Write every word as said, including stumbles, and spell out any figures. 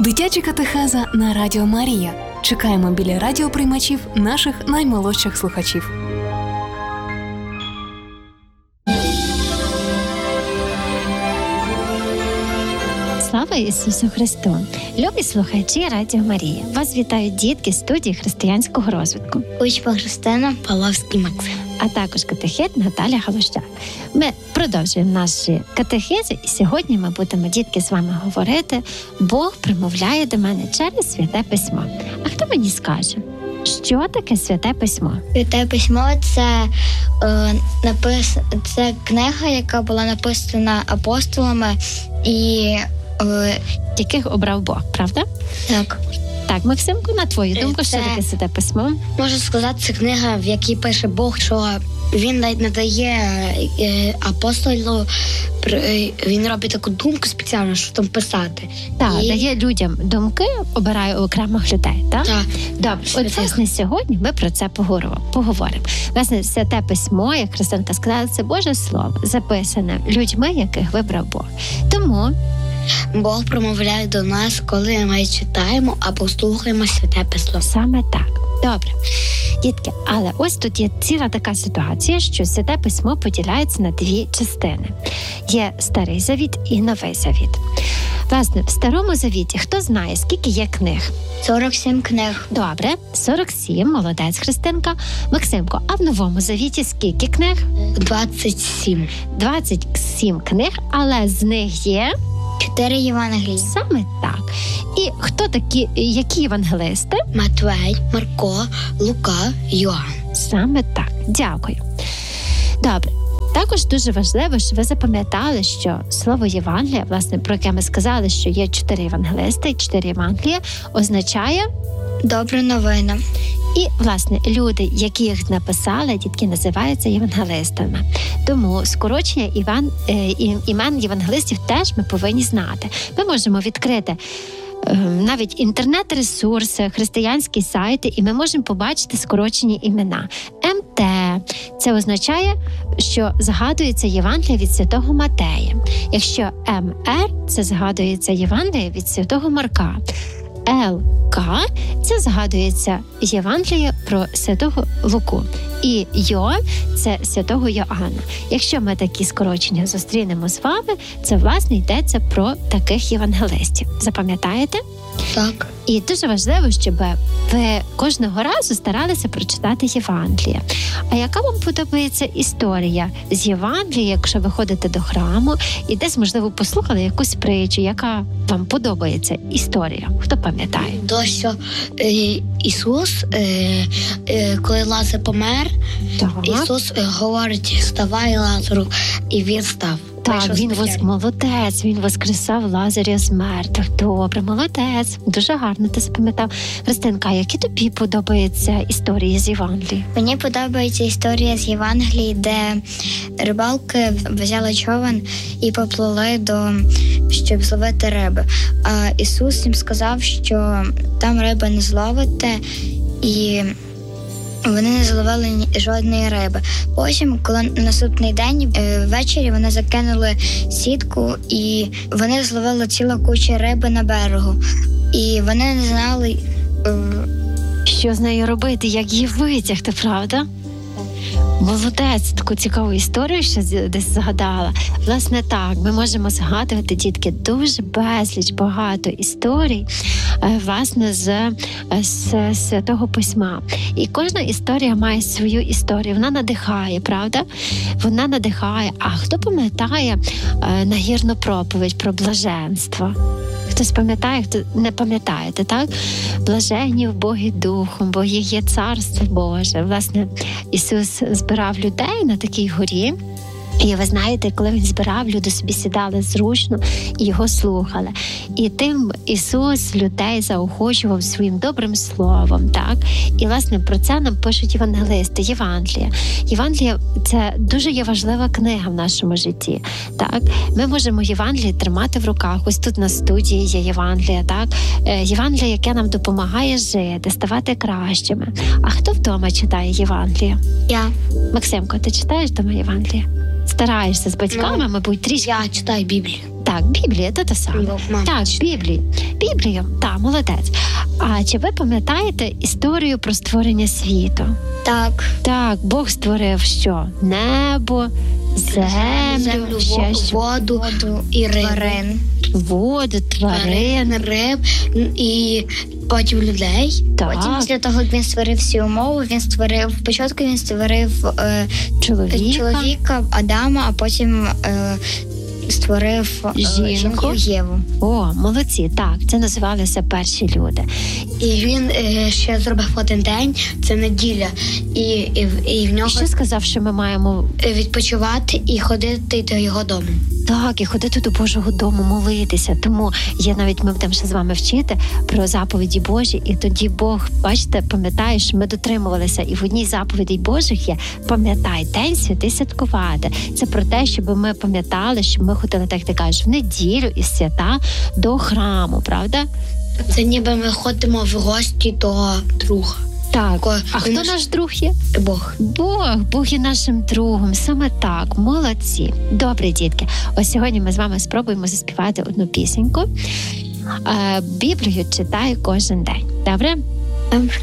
Дитяча катехеза на Радіо Марія. Чекаємо біля радіоприймачів наших наймолодших слухачів. Слава Ісусу Христу! Любі слухачі Радіо Марія! Вас вітають дітки з студії християнського розвитку. Учба Христина, Павловський Максим. А також катехет Наталя Галущак. Ми продовжуємо наші катехези, і сьогодні ми будемо, дітки, з вами говорити «Бог промовляє до мене через Святе Письмо». А хто мені скаже, що таке Святе Письмо? Святе Письмо – це, е, напис... це книга, яка була написана апостолами і... Е... яких обрав Бог, правда? Так. Так, Максимку, на твою думку, це... що таке Святе Письмо? Можна сказати, це книга, в якій пише Бог, що він надає е, апостолу, він робить таку думку спеціально, що там писати. Так, і... дає людям думки, обирає окремих людей, так? Так. Добре, от власне сьогодні ми про це поговоримо. Власне, Святе Письмо, як Христинка сказала, це Боже Слово, записане людьми, яких вибрав Бог. Тому Бог промовляє до нас, коли ми читаємо або слухаємо Святе Письмо. Саме так. Добре. Дітки, але ось тут є ціла така ситуація, що Святе Письмо поділяється на дві частини. Є Старий Завіт і Новий Завіт. Власне, в Старому Завіті хто знає, скільки є книг? сорок сім книг. Добре, сорок сім, молодець, Христинка. Максимко, а в Новому Завіті скільки книг? двадцять сім. двадцять сім книг, але з них є... Чотири Євангелії. Саме так. І хто такі, які євангелисти? Матвей, Марко, Лука, Йоанн. Саме так. Дякую. Добре. Також дуже важливо, що ви запам'ятали, що слово Євангелія, власне, про яке ми сказали, що є чотири євангелисти і чотири Євангелія, означає добра новина. І, власне, люди, які їх написали, дітки, називаються євангелистами. Тому скорочення іван, е, імен євангелистів теж ми повинні знати. Ми можемо відкрити е, навіть інтернет-ресурси, християнські сайти, і ми можемо побачити скорочені імена. ем те – це означає, що згадується Євангелія від Святого Матея. Якщо ем ер – це згадується Євангелія від Святого Марка. ел ка – це згадується Євангеліє про Святого Луку. І Йо – це Святого Йоанна. Якщо ми такі скорочення зустрінемо з вами, це, власне, йдеться про таких євангелистів. Запам'ятаєте? Так. І дуже важливо, щоб ви кожного разу старалися прочитати Євангеліє. А яка вам подобається історія з Євангелія, якщо ви ходите до храму і десь, можливо, послухали якусь притчу, яка вам подобається історія? Хто пам'ятає? То, що е, Ісус, е, е, коли Лазар помер, так. Ісус е, говорить, вставай, Лазару, і він став. Так, він вос... молодець, він воскресав Лазаря з мертвих. Добре, молодець. Дуже гарно ти запам'ятав. Христинка, які тобі подобаються історії з Євангелії? Мені подобається історія з Євангелії, де рибалки взяли човен і поплили до, щоб зловити риби. А Ісус їм сказав, що там риби не зловите, і вони не зловили жодної риби. Потім, коли наступний день, ввечері вони закинули сітку, і вони зловили ціла куча риби на берегу. І вони не знали, що з нею робити, як її витягти, правда? Молодець, таку цікаву історію ще десь згадала. Власне, так, ми можемо згадувати, дітки, дуже безліч, багато історій, власне, з, з Святого Письма. І кожна історія має свою історію. Вона надихає, правда? Вона надихає. А хто пам'ятає нагірну проповідь про блаженство? Хтось пам'ятає, хто не пам'ятаєте, так? Блаженні в Богі Духом, бо їх є Царство Боже. Власне, Ісус збирав людей на такій горі. І ви знаєте, коли він збирав, люди собі сідали зручно і його слухали. І тим Ісус людей заохочував своїм добрим словом, так? І, власне, про це нам пишуть євангелисти, Євангелія. Євангелія – це дуже є важлива книга в нашому житті, так? Ми можемо Євангеліє тримати в руках. Ось тут на студії є Євангелія, так? Євангелія, яке нам допомагає жити, ставати кращими. А хто вдома читає Євангелія? Я. Максимко, ти читаєш вдома Євангелія? Стараєшся з батьками, ну, мабуть, трішки. Я читаю Біблію. Так, Біблія, то те саме. Так, Біблію. Біблію, так, молодець. А чи ви пам'ятаєте історію про створення світу? Так. Так, Бог створив що? Небо, землю, ще що? воду, воду і тварин. Воду, тварин. риб і потім людей. Так. Потім після того, як він створив всі умови, він створив, спочатку він створив е, Чоловіка. чоловіка, Адама, а потім е, створив е, Жінку. жінку Єву. О, молодці, так, це називалися перші люди. І він е, ще зробив один день, це неділя, і, і, і в І нього ще сказав, що ми маємо відпочивати і ходити до його дому. так, і ходити до Божого дому, молитися. Тому є навіть ми будемо ще з вами вчити про заповіді Божі, і тоді Бог, бачите, пам'ятаєш, ми дотримувалися. І в одній заповіді Божих є пам'ятай, день святий святкувати. Це про те, щоб ми пам'ятали, що ми ходили, так ти кажеш, в неділю і свята до храму, правда? Це ніби ми ходимо в гості до друга. Так. Ко- А хто наш- наш друг є? Бог. Бог, Бог є нашим другом, саме так, молодці. Добре, дітки. Ось сьогодні ми з вами спробуємо заспівати одну пісеньку. Е, Біблію читаю кожен день. Добре? Добре.